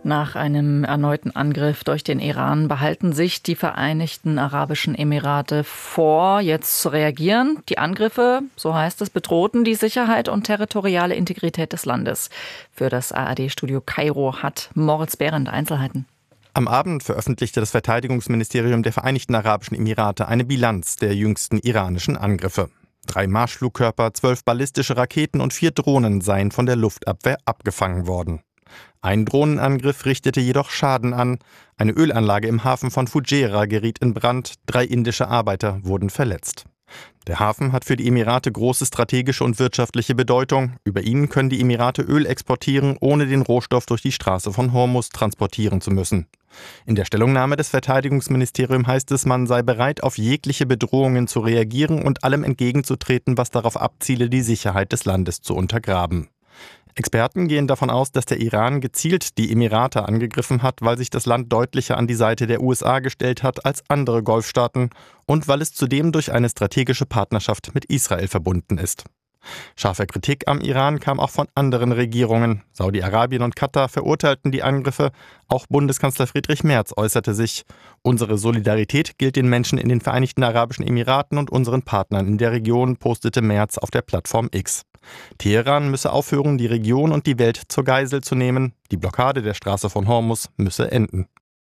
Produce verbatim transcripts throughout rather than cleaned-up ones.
Nach einem erneuten Angriff durch den Iran behalten sich die Vereinigten Arabischen Emirate vor, jetzt zu reagieren. Die Angriffe, so heißt es, bedrohten die Sicherheit und territoriale Integrität des Landes. Für das A R D-Studio Kairo hat Moritz Behrendt Einzelheiten. Am Abend veröffentlichte das Verteidigungsministerium der Vereinigten Arabischen Emirate eine Bilanz der jüngsten iranischen Angriffe. Drei Marschflugkörper, zwölf ballistische Raketen und vier Drohnen seien von der Luftabwehr abgefangen worden. Ein Drohnenangriff richtete jedoch Schaden an. Eine Ölanlage im Hafen von Fujairah geriet in Brand. Drei indische Arbeiter wurden verletzt. Der Hafen hat für die Emirate große strategische und wirtschaftliche Bedeutung. Über ihn können die Emirate Öl exportieren, ohne den Rohstoff durch die Straße von Hormuz transportieren zu müssen. In der Stellungnahme des Verteidigungsministeriums heißt es, man sei bereit, auf jegliche Bedrohungen zu reagieren und allem entgegenzutreten, was darauf abziele, die Sicherheit des Landes zu untergraben. Experten gehen davon aus, dass der Iran gezielt die Emirate angegriffen hat, weil sich das Land deutlicher an die Seite der U S A gestellt hat als andere Golfstaaten und weil es zudem durch eine strategische Partnerschaft mit Israel verbunden ist. Scharfe Kritik am Iran kam auch von anderen Regierungen. Saudi-Arabien und Katar verurteilten die Angriffe. Auch Bundeskanzler Friedrich Merz äußerte sich: Unsere Solidarität gilt den Menschen in den Vereinigten Arabischen Emiraten und unseren Partnern in der Region, postete Merz auf der Plattform X. Teheran müsse aufhören, die Region und die Welt zur Geisel zu nehmen. Die Blockade der Straße von Hormuz müsse enden.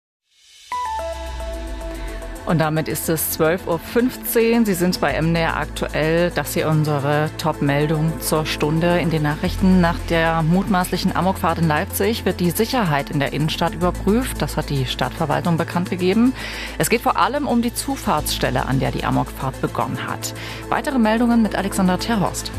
Und damit ist es zwölf Uhr fünfzehn. Sie sind bei M D R aktuell. Das hier unsere Top-Meldung zur Stunde in den Nachrichten. Nach der mutmaßlichen Amokfahrt in Leipzig wird die Sicherheit in der Innenstadt überprüft. Das hat die Stadtverwaltung bekannt gegeben. Es geht vor allem um die Zufahrtsstelle, an der die Amokfahrt begonnen hat. Weitere Meldungen mit Alexander Terhorst.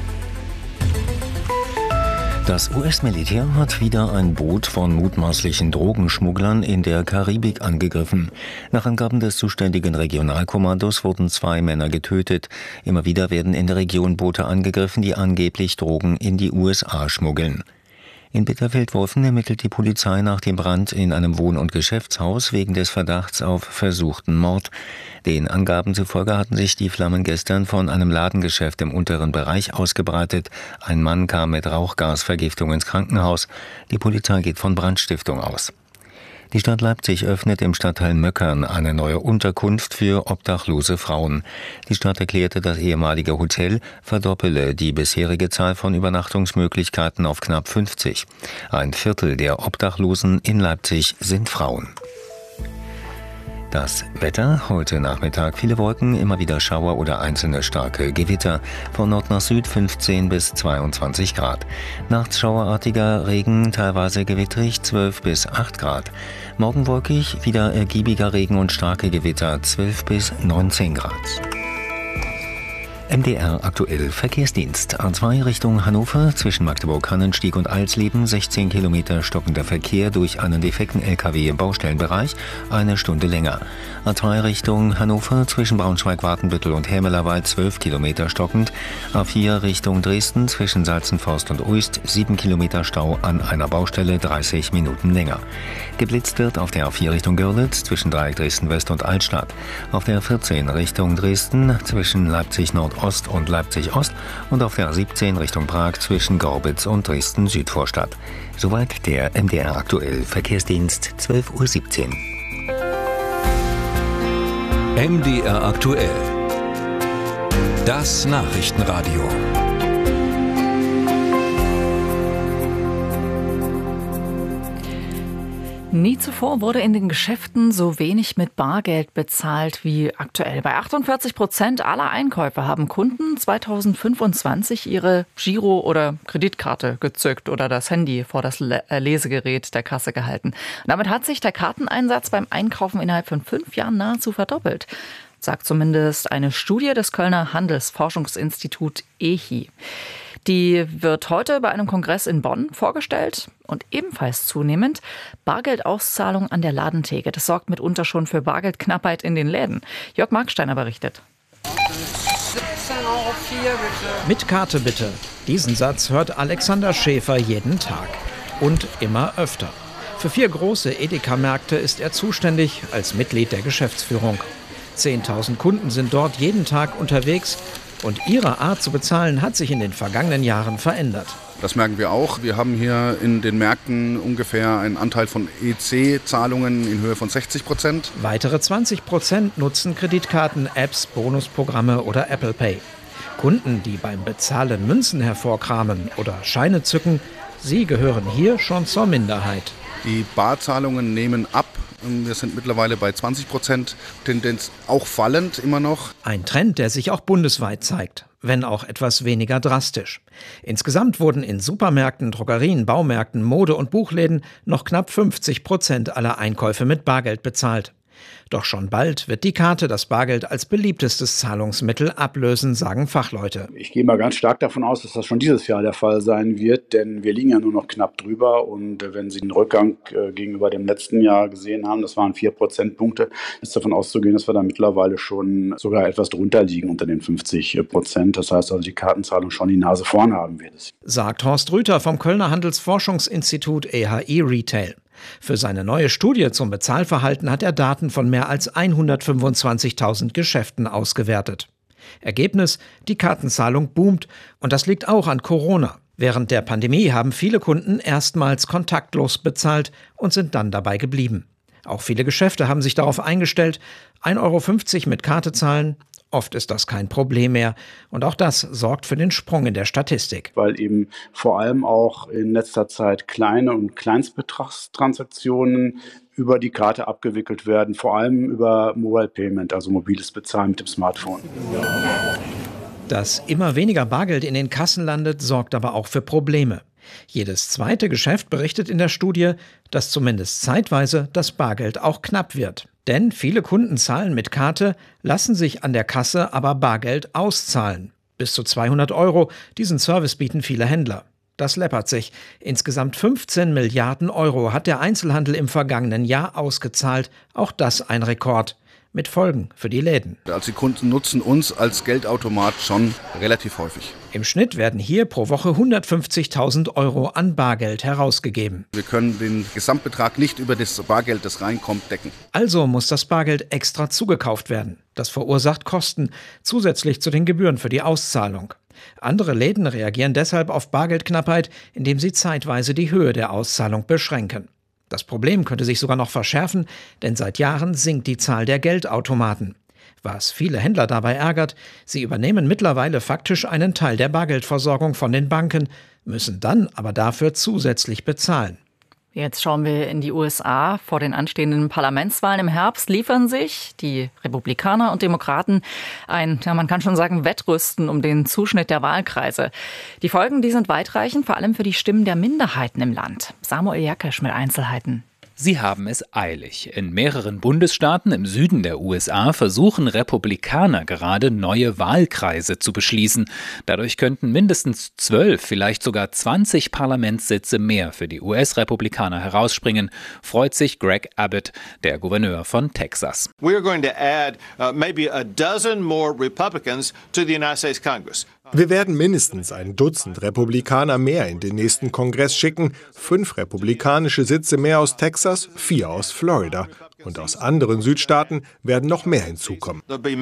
Das U S-Militär hat wieder ein Boot von mutmaßlichen Drogenschmugglern in der Karibik angegriffen. Nach Angaben des zuständigen Regionalkommandos wurden zwei Männer getötet. Immer wieder werden in der Region Boote angegriffen, die angeblich Drogen in die U S A schmuggeln. In Bitterfeld-Wolfen ermittelt die Polizei nach dem Brand in einem Wohn- und Geschäftshaus wegen des Verdachts auf versuchten Mord. Den Angaben zufolge hatten sich die Flammen gestern von einem Ladengeschäft im unteren Bereich ausgebreitet. Ein Mann kam mit Rauchgasvergiftung ins Krankenhaus. Die Polizei geht von Brandstiftung aus. Die Stadt Leipzig öffnet im Stadtteil Möckern eine neue Unterkunft für obdachlose Frauen. Die Stadt erklärte, das ehemalige Hotel verdoppele die bisherige Zahl von Übernachtungsmöglichkeiten auf knapp fünfzig. Ein Viertel der Obdachlosen in Leipzig sind Frauen. Das Wetter: Heute Nachmittag viele Wolken, immer wieder Schauer oder einzelne starke Gewitter. Von Nord nach Süd fünfzehn bis zweiundzwanzig Grad. Nachts schauerartiger Regen, teilweise gewittrig, zwölf bis acht Grad. Morgen wolkig, wieder ergiebiger Regen und starke Gewitter, zwölf bis neunzehn Grad. M D R aktuell Verkehrsdienst. A zwei Richtung Hannover, zwischen Magdeburg-Hannenstieg und Alsleben, sechzehn Kilometer stockender Verkehr durch einen defekten L K W im Baustellenbereich, eine Stunde länger. A zwei Richtung Hannover, zwischen Braunschweig-Watenbüttel und Hämelerwald, zwölf Kilometer stockend. A vier Richtung Dresden, zwischen Salzenforst und Uist, sieben Kilometer Stau an einer Baustelle, dreißig Minuten länger. Geblitzt wird auf der A vier Richtung Görlitz, zwischen Dreieck Dresden-West und Altstadt. Auf der A vierzehn Richtung Dresden, zwischen Leipzig-Nordost und Leipzig-Ost und auf der A siebzehn Richtung Prag zwischen Gorbitz und Dresden-Südvorstadt. Soweit der M D R aktuell Verkehrsdienst, zwölf Uhr siebzehn. M D R aktuell. Das Nachrichtenradio. Nie zuvor wurde in den Geschäften so wenig mit Bargeld bezahlt wie aktuell. Bei achtundvierzig Prozent aller Einkäufe haben Kunden zweitausendfünfundzwanzig ihre Giro- oder Kreditkarte gezückt oder das Handy vor das Lesegerät der Kasse gehalten. Und damit hat sich der Karteneinsatz beim Einkaufen innerhalb von fünf Jahren nahezu verdoppelt, sagt zumindest eine Studie des Kölner Handelsforschungsinstitut E H I. Die wird heute bei einem Kongress in Bonn vorgestellt und ebenfalls zunehmend Bargeldauszahlung an der Ladentheke. Das sorgt mitunter schon für Bargeldknappheit in den Läden. Jörg Marksteiner berichtet. siebzehn Euro vier bitte. Mit Karte bitte. Diesen Satz hört Alexander Schäfer jeden Tag und immer öfter. Für vier große Edeka-Märkte ist er zuständig als Mitglied der Geschäftsführung. zehntausend Kunden sind dort jeden Tag unterwegs. Und ihre Art zu bezahlen hat sich in den vergangenen Jahren verändert. Das merken wir auch. Wir haben hier in den Märkten ungefähr einen Anteil von E C-Zahlungen in Höhe von sechzig Prozent. Weitere zwanzig Prozent nutzen Kreditkarten, Apps, Bonusprogramme oder Apple Pay. Kunden, die beim Bezahlen Münzen hervorkramen oder Scheine zücken, sie gehören hier schon zur Minderheit. Die Barzahlungen nehmen ab. Wir sind mittlerweile bei zwanzig Prozent, Tendenz auch fallend immer noch. Ein Trend, der sich auch bundesweit zeigt, wenn auch etwas weniger drastisch. Insgesamt wurden in Supermärkten, Drogerien, Baumärkten, Mode- und Buchläden noch knapp fünfzig Prozent aller Einkäufe mit Bargeld bezahlt. Doch schon bald wird die Karte das Bargeld als beliebtestes Zahlungsmittel ablösen, sagen Fachleute. Ich gehe mal ganz stark davon aus, dass das schon dieses Jahr der Fall sein wird, denn wir liegen ja nur noch knapp drüber. Und wenn Sie den Rückgang gegenüber dem letzten Jahr gesehen haben, das waren vier Prozentpunkte, ist davon auszugehen, dass wir da mittlerweile schon sogar etwas drunter liegen unter den fünfzig Prozent. Das heißt also, die Kartenzahlung schon die Nase vorn haben wird. Sagt Horst Rüther vom Kölner Handelsforschungsinstitut E H I Retail. Für seine neue Studie zum Bezahlverhalten hat er Daten von mehr als hundertfünfundzwanzigtausend Geschäften ausgewertet. Ergebnis: Die Kartenzahlung boomt, und das liegt auch an Corona. Während der Pandemie haben viele Kunden erstmals kontaktlos bezahlt und sind dann dabei geblieben. Auch viele Geschäfte haben sich darauf eingestellt, ein Euro fünfzig mit Karte zahlen. Oft ist das kein Problem mehr. Und auch das sorgt für den Sprung in der Statistik. Weil eben vor allem auch in letzter Zeit kleine und Kleinstbetragstransaktionen über die Karte abgewickelt werden. Vor allem über Mobile Payment, also mobiles Bezahlen mit dem Smartphone. Dass immer weniger Bargeld in den Kassen landet, sorgt aber auch für Probleme. Jedes zweite Geschäft berichtet in der Studie, dass zumindest zeitweise das Bargeld auch knapp wird. Denn viele Kunden zahlen mit Karte, lassen sich an der Kasse aber Bargeld auszahlen. Bis zu zweihundert Euro, diesen Service bieten viele Händler. Das läppert sich. Insgesamt fünfzehn Milliarden Euro hat der Einzelhandel im vergangenen Jahr ausgezahlt. Auch das ein Rekord. Mit Folgen für die Läden. Also die Kunden nutzen uns als Geldautomat schon relativ häufig. Im Schnitt werden hier pro Woche hundertfünfzigtausend Euro an Bargeld herausgegeben. Wir können den Gesamtbetrag nicht über das Bargeld, das reinkommt, decken. Also muss das Bargeld extra zugekauft werden. Das verursacht Kosten, zusätzlich zu den Gebühren für die Auszahlung. Andere Läden reagieren deshalb auf Bargeldknappheit, indem sie zeitweise die Höhe der Auszahlung beschränken. Das Problem könnte sich sogar noch verschärfen, denn seit Jahren sinkt die Zahl der Geldautomaten. Was viele Händler dabei ärgert: Sie übernehmen mittlerweile faktisch einen Teil der Bargeldversorgung von den Banken, müssen dann aber dafür zusätzlich bezahlen. Jetzt schauen wir in die U S A. Vor den anstehenden Parlamentswahlen im Herbst liefern sich die Republikaner und Demokraten ein, ja, man kann schon sagen, Wettrüsten um den Zuschnitt der Wahlkreise. Die Folgen, die sind weitreichend, vor allem für die Stimmen der Minderheiten im Land. Samuel Jakesch mit Einzelheiten. Sie haben es eilig. In mehreren Bundesstaaten im Süden der U S A versuchen Republikaner gerade neue Wahlkreise zu beschließen. Dadurch könnten mindestens zwölf, vielleicht sogar zwanzig Parlamentssitze mehr für die U S-Republikaner herausspringen, freut sich Greg Abbott, der Gouverneur von Texas. We are going to add uh, maybe a dozen more Republicans to the United States Congress. Wir werden mindestens ein Dutzend Republikaner mehr in den nächsten Kongress schicken, fünf republikanische Sitze mehr aus Texas, vier aus Florida. Und aus anderen Südstaaten werden noch mehr hinzukommen.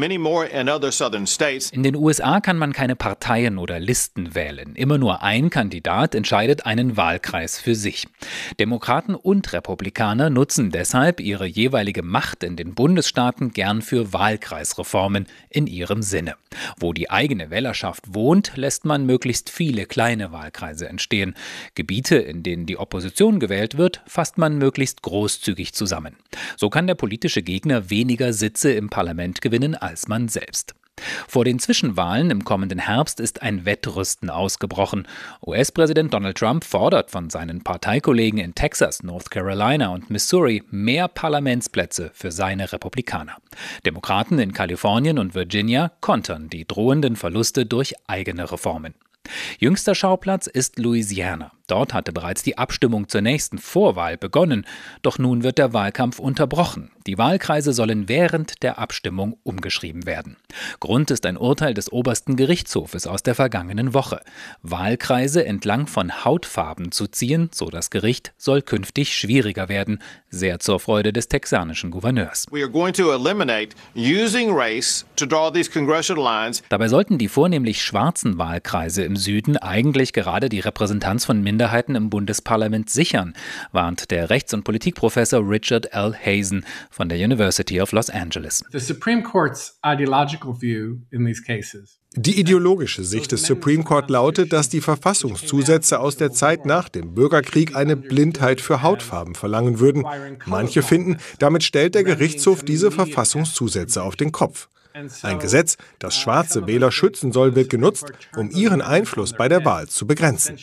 In den U S A kann man keine Parteien oder Listen wählen. Immer nur ein Kandidat entscheidet einen Wahlkreis für sich. Demokraten und Republikaner nutzen deshalb ihre jeweilige Macht in den Bundesstaaten gern für Wahlkreisreformen in ihrem Sinne. Wo die eigene Wählerschaft wohnt, lässt man möglichst viele kleine Wahlkreise entstehen. Gebiete, in denen die Opposition gewählt wird, fasst man möglichst großzügig zusammen. So kann der politische Gegner weniger Sitze im Parlament gewinnen als man selbst. Vor den Zwischenwahlen im kommenden Herbst ist ein Wettrüsten ausgebrochen. U S-Präsident Donald Trump fordert von seinen Parteikollegen in Texas, North Carolina und Missouri mehr Parlamentsplätze für seine Republikaner. Demokraten in Kalifornien und Virginia kontern die drohenden Verluste durch eigene Reformen. Jüngster Schauplatz ist Louisiana. Dort hatte bereits die Abstimmung zur nächsten Vorwahl begonnen. Doch nun wird der Wahlkampf unterbrochen. Die Wahlkreise sollen während der Abstimmung umgeschrieben werden. Grund ist ein Urteil des obersten Gerichtshofes aus der vergangenen Woche. Wahlkreise entlang von Hautfarben zu ziehen, so das Gericht, soll künftig schwieriger werden. Sehr zur Freude des texanischen Gouverneurs. We are going to eliminate using race to draw these congressional lines. Dabei sollten die vornehmlich schwarzen Wahlkreise im Süden eigentlich gerade die Repräsentanz von Minderheiten im Bundesparlament sichern, warnt der Rechts- und Politikprofessor Richard L. Hazen von der University of Los Angeles. The Supreme Court's ideological view in these cases. Die ideologische Sicht des Supreme Court lautet, dass die Verfassungszusätze aus der Zeit nach dem Bürgerkrieg eine Blindheit für Hautfarben verlangen würden. Manche finden, damit stellt der Gerichtshof diese Verfassungszusätze auf den Kopf. Ein Gesetz, das schwarze Wähler schützen soll, wird genutzt, um ihren Einfluss bei der Wahl zu begrenzen.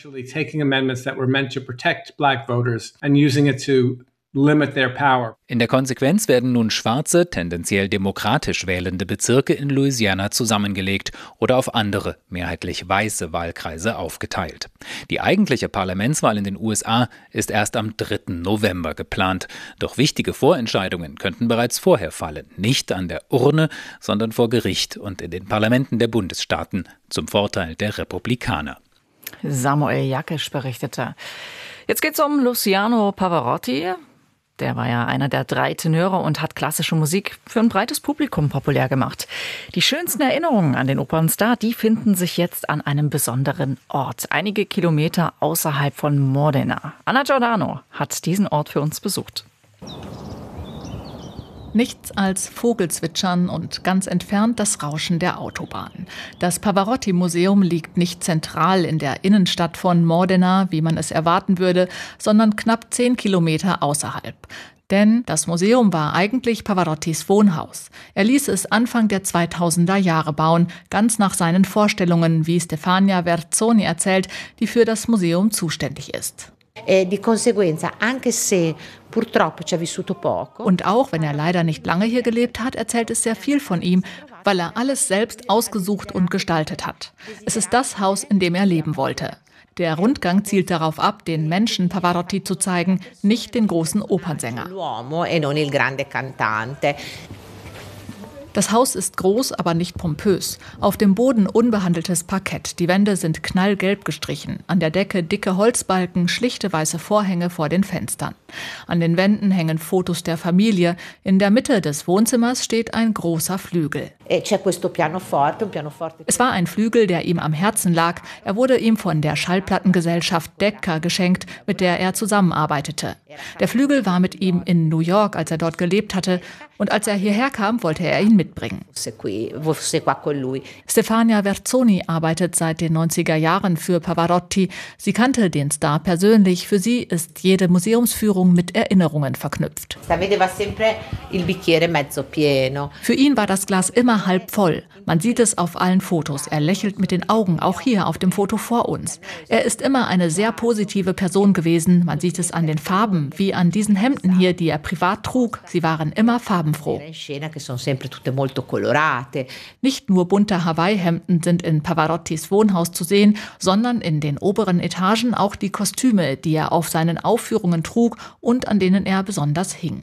In der Konsequenz werden nun schwarze, tendenziell demokratisch wählende Bezirke in Louisiana zusammengelegt oder auf andere, mehrheitlich weiße Wahlkreise aufgeteilt. Die eigentliche Parlamentswahl in den U S A ist erst am dritten November geplant. Doch wichtige Vorentscheidungen könnten bereits vorher fallen. Nicht an der Urne, sondern vor Gericht und in den Parlamenten der Bundesstaaten zum Vorteil der Republikaner. Samuel Jakisch berichtete. Jetzt geht es um Luciano Pavarotti. Der war ja einer der drei Tenöre und hat klassische Musik für ein breites Publikum populär gemacht. Die schönsten Erinnerungen an den Opernstar, die finden sich jetzt an einem besonderen Ort, einige Kilometer außerhalb von Modena. Anna Giordano hat diesen Ort für uns besucht. Nichts als Vogelzwitschern und ganz entfernt das Rauschen der Autobahn. Das Pavarotti-Museum liegt nicht zentral in der Innenstadt von Modena, wie man es erwarten würde, sondern knapp zehn Kilometer außerhalb. Denn das Museum war eigentlich Pavarottis Wohnhaus. Er ließ es Anfang der zweitausender Jahre bauen, ganz nach seinen Vorstellungen, wie Stefania Verzoni erzählt, die für das Museum zuständig ist. Und auch wenn er leider nicht lange hier gelebt hat, erzählt es sehr viel von ihm, weil er alles selbst ausgesucht und gestaltet hat. Es ist das Haus, in dem er leben wollte. Der Rundgang zielt darauf ab, den Menschen Pavarotti zu zeigen, nicht den großen Opernsänger. Das Haus ist groß, aber nicht pompös. Auf dem Boden unbehandeltes Parkett. Die Wände sind knallgelb gestrichen. An der Decke dicke Holzbalken, schlichte weiße Vorhänge vor den Fenstern. An den Wänden hängen Fotos der Familie. In der Mitte des Wohnzimmers steht ein großer Flügel. Es war ein Flügel, der ihm am Herzen lag. Er wurde ihm von der Schallplattengesellschaft Decca geschenkt, mit der er zusammenarbeitete. Der Flügel war mit ihm in New York, als er dort gelebt hatte. Und als er hierher kam, wollte er ihn mitbringen. Stefania Verzoni arbeitet seit den neunziger Jahren für Pavarotti. Sie kannte den Star persönlich. Für sie ist jede Museumsführung mit Erinnerungen verknüpft. Für ihn war das Glas immer halb voll. Man sieht es auf allen Fotos. Er lächelt mit den Augen, auch hier auf dem Foto vor uns. Er ist immer eine sehr positive Person gewesen. Man sieht es an den Farben, wie an diesen Hemden hier, die er privat trug. Sie waren immer farbenfroh. Nicht nur bunte Hawaii-Hemden sind in Pavarottis Wohnhaus zu sehen, sondern in den oberen Etagen auch die Kostüme, die er auf seinen Aufführungen trug und an denen er besonders hing.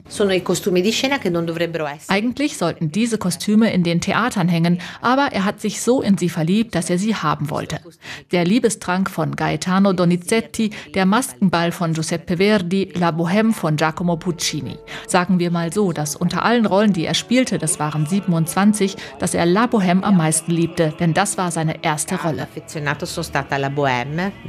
Eigentlich sollten diese Kostüme in den Theatern hängen, aber er hat sich so in sie verliebt, dass er sie haben wollte. Der Liebestrank von Gaetano Donizetti, der Maskenball von Giuseppe Verdi, La Bohème von Giacomo Puccini. Sagen wir mal so, dass unter allen Rollen, die er spielte, das waren siebenundzwanzig, dass er La Bohème am meisten liebte, denn das war seine erste Rolle.